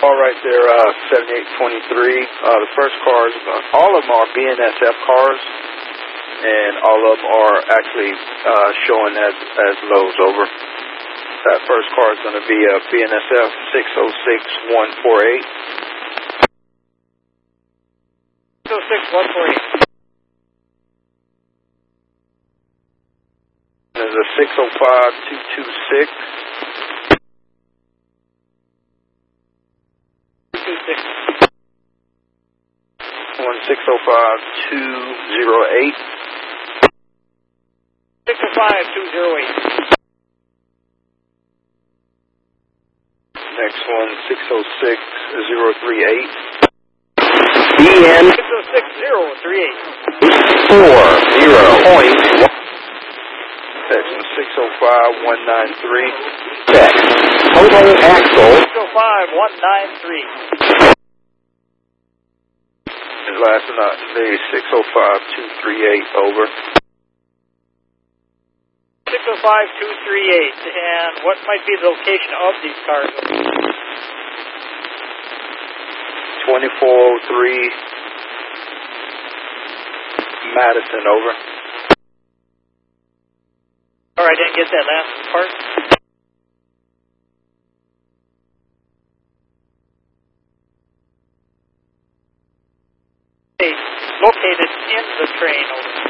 All right there, 7823. The first cars, all of them are BNSF cars, and all of them are actually showing as lows over. That first car is going to be a BNSF 606148. 606148. There's a 605226. 605-208. 605-208. Next one, 606-038. BN 606-038. 40.1. Next one, 605-193. Check. Total axle. 605-193. And last but not least, 605-238, over. 605-238. And what might be the location of these cars? 2403 Madison, over. All right, didn't get that last part. Located in the train, over.